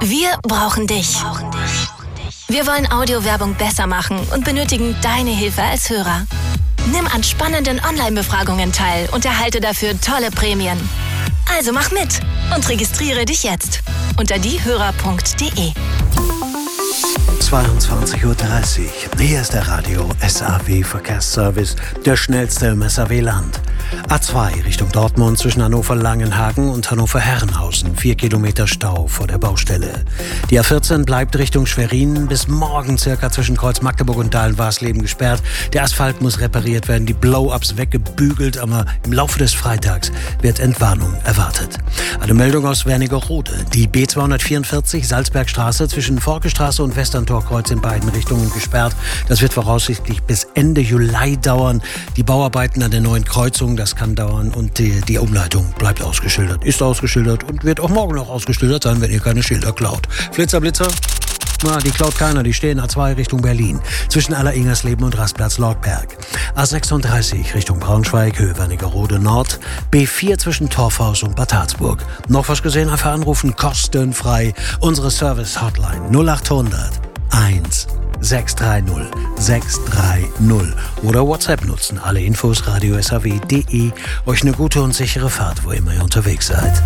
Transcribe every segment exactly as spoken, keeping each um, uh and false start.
Wir brauchen dich. Wir wollen Audiowerbung besser machen und benötigen deine Hilfe als Hörer. Nimm an spannenden Online-Befragungen teil und erhalte dafür tolle Prämien. Also mach mit und registriere dich jetzt unter diehörer punkt de. zweiundzwanzig Uhr dreißig. Hier ist der Radio S A W Verkehrsservice, der schnellste im S A W-Land. A zwei Richtung Dortmund zwischen Hannover-Langenhagen und Hannover-Herrenhausen. Vier Kilometer Stau vor der Baustelle. Die A vierzehn bleibt Richtung Schwerin bis morgen circa zwischen Kreuz Magdeburg und Dahlen-Warsleben gesperrt. Der Asphalt muss repariert werden, die Blow-Ups weggebügelt, aber im Laufe des Freitags wird Entwarnung erwartet. Eine Meldung aus Wernigerode. Die B zweihundertvierundvierzig Salzbergstraße zwischen Forkestraße und Westerntorkreuz in beiden Richtungen gesperrt. Das wird voraussichtlich bis Ende Juli dauern. Die Bauarbeiten an der neuen Kreuzung, das kann dauern und die, die Umleitung bleibt ausgeschildert, ist ausgeschildert und wird auch morgen noch ausgeschildert sein, wenn ihr keine Schilder klaut. Flitzer, Blitzer? Na, die klaut keiner, die stehen A zwei Richtung Berlin, zwischen Aller-Ingersleben und Rastplatz Lortberg. A sechsunddreißig Richtung Braunschweig, Höhe Wernigerode Nord, B vier zwischen Torfhaus und Bad Harzburg. Noch was gesehen? Einfach anrufen, kostenfrei. Unsere Service-Hotline null achthundert eins sechs drei null sechs drei null oder WhatsApp nutzen. Alle Infos radio s a w punkt de. Euch eine gute und sichere Fahrt, wo immer ihr unterwegs seid.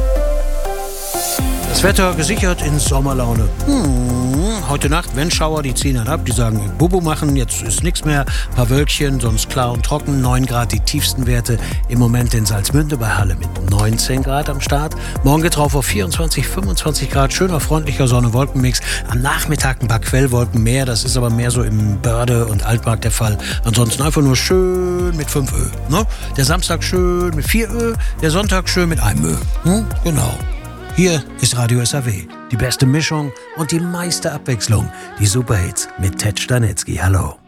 Das Wetter gesichert in Sommerlaune. Hm, heute Nacht, wenn Schauer, die ziehen dann ab. Die sagen, Bubu machen, jetzt ist nichts mehr. Ein paar Wölkchen, sonst klar und trocken. neun Grad die tiefsten Werte. Im Moment in Salzmünde bei Halle mit neunzehn Grad am Start. Morgen geht drauf auf vierundzwanzig, fünfundzwanzig Grad. Schöner, freundlicher Sonne-Wolkenmix. Am Nachmittag ein paar Quellwolken mehr. Das ist aber mehr so im Börde und Altmark der Fall. Ansonsten einfach nur schön mit fünf Ö. Ne? Der Samstag schön mit vier Ö. Der Sonntag schön mit einem Ö. Hm? Genau. Hier ist Radio S A W. Die beste Mischung und die meiste Abwechslung. Die Superhits mit Ted Stanitzky. Hallo.